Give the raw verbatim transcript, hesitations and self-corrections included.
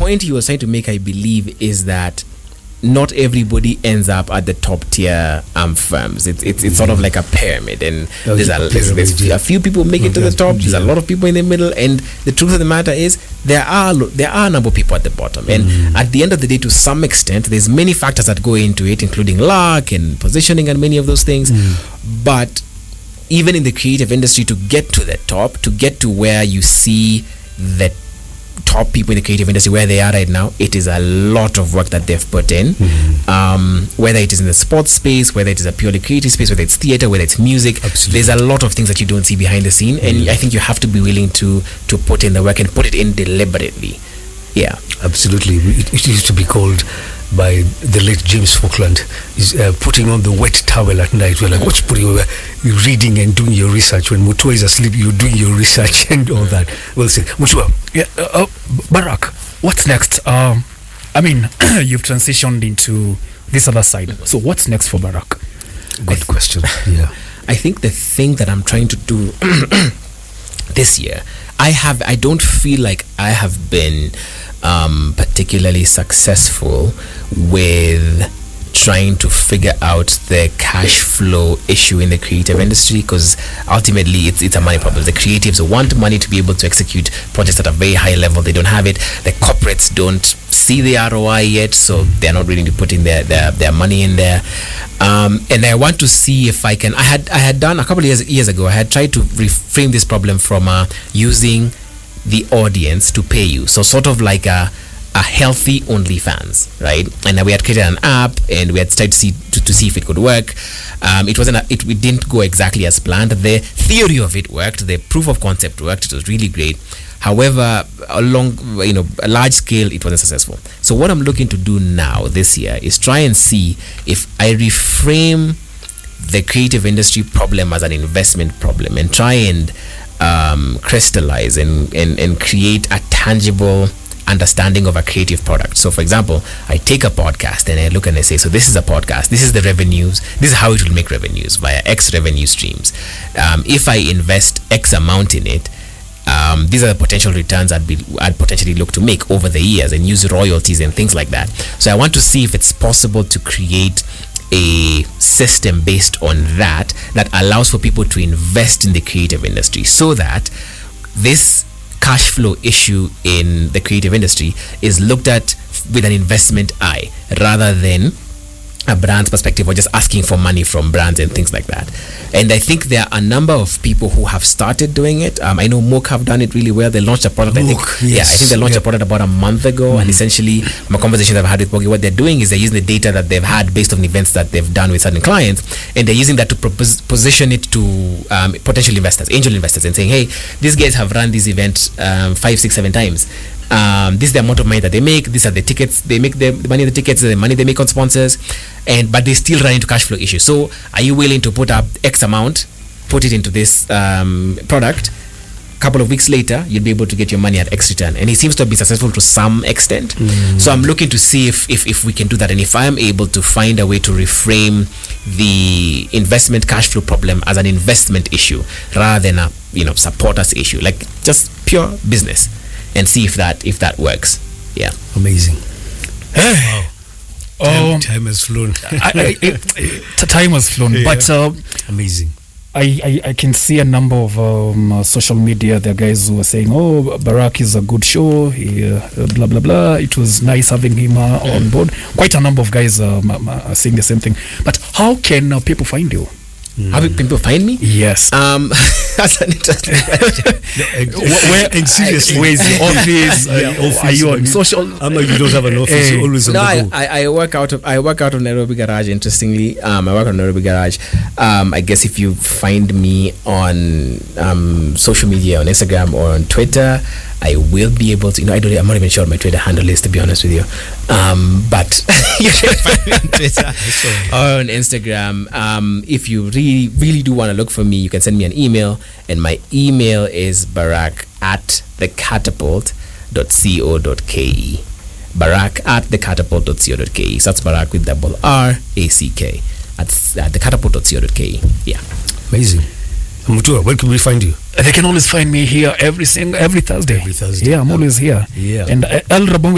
point he was trying to make, I believe, is that not everybody ends up at the top tier um, firms. It's it's, it's sort of like a pyramid, and oh, there's, a, there's, there's a few people make it to the top. There's a lot of people in the middle, and the truth of the matter is there are there are a number of people at the bottom. And mm. at the end of the day, to some extent, there's many factors that go into it, including luck and positioning and many of those things. Mm. But even in the creative industry, to get to the top, to get to where you see the top people in the creative industry where they are right now, it is a lot of work that they've put in. Mm-hmm. Um, whether it is in the sports space, whether it is a purely creative space, whether it's theater, whether it's music, Absolutely. There's a lot of things that you don't see behind the scene, mm-hmm. and I think you have to be willing to to put in the work and put it in deliberately. Yeah, absolutely. It, it used to be called by the late James Falkland, is uh, putting on the wet towel at night. We're like, what's putting over? You're reading and doing your research. When Mutua is asleep, you're doing your research and all that. Well said. Mutua. Yeah, uh, uh, Barack, what's next? Um, I mean, you've transitioned into this other side. So what's next for Barack? Good question. Yeah. I think the thing that I'm trying to do this year, I have, I don't feel like I have been um, particularly successful with trying to figure out the cash flow issue in the creative industry, because ultimately it's it's a money problem. The creatives want money to be able to execute projects at a very high level. They don't have it. The corporates don't see the R O I yet, so they're not willing to put in their their, their money in there. Um, and I want to see if I can. I had I had done a couple of years years ago. I had tried to reframe this problem from uh, using the audience to pay you. So sort of like a a healthy OnlyFans, right? And we had created an app, and we had tried to see to, to see if it could work. Um, it wasn't. A, it, it didn't go exactly as planned. The theory of it worked. The proof of concept worked. It was really great. However, along you know a large scale, it wasn't successful. So what I'm looking to do now this year is try and see if I reframe the creative industry problem as an investment problem, and try and um, crystallize and, and and create a tangible understanding of a creative product. So for example, I take a podcast and I look and I say, so this is a podcast, this is the revenues, this is how it will make revenues via X revenue streams. Um, if I invest X amount in it, um, these are the potential returns I'd be I'd potentially look to make over the years, and use royalties and things like that. So I want to see if it's possible to create a system based on that that allows for people to invest in the creative industry, so that this cash flow issue in the creative industry is looked at with an investment eye, rather than a brand's perspective, or just asking for money from brands and things like that. And I think there are a number of people who have started doing it. Um, I know Mook have done it really well. They launched a product, Mook, I think, yes. yeah, I think they launched yep. a product about a month ago. Mm-hmm. And essentially, from a conversation that I've had with Bogi, what they're doing is they're using the data that they've had based on events that they've done with certain clients, and they're using that to propos- position it to um, potential investors, angel investors, and saying, hey, these guys have run this event um, five, six, seven times. Um, this is the amount of money that they make. These are the tickets they make. The money on the tickets, the money they make on sponsors, and but they still run into cash flow issues. So, are you willing to put up X amount, put it into this um, product? A couple of weeks later, you'll be able to get your money at X return, and it seems to have been successful to some extent. Mm. So, I'm looking to see if, if if we can do that, and if I am able to find a way to reframe the investment cash flow problem as an investment issue rather than a you know supporters issue, like just pure business. And see if that if that works. Yeah, amazing. Hey. Wow. Time, um, time has flown. I, I, it, time has flown. Yeah. But uh, amazing. I, I, I can see a number of um, uh, social media. There are guys who are saying, "Oh, Barack is a good show." He, uh, blah blah blah. It was nice having him uh, on board. Quite a number of guys um, are saying the same thing. But how can uh, people find you? Mm. How do people find me? Yes. Um, that's an interesting question. Where, and seriously, where's the office? yeah, uh, office? Are you on social? I'm like, you don't have an office. Uh, you're always on no, the go. I, I, I work out of I work out of Nairobi Garage. Interestingly, um, I work on Nairobi Garage. Um, I guess if you find me on um, social media, on Instagram or on Twitter, I will be able to. You know, I don't. I'm not even sure what my Twitter handle is, to be honest with you. Um, but you can find me on Twitter or on Instagram. Um, if you really, really do want to look for me, you can send me an email, and my email is Barack at the catapult dot co dot ke. Barack at the catapult dot co dot ke. So that's Barack with double R A C K at, at the catapult dot co dot ke. Yeah, amazing. Mutua, where can we find you? They can always find me here every single every Thursday. Every Thursday. Yeah, I'm always here. Yeah. And uh, El Rabongo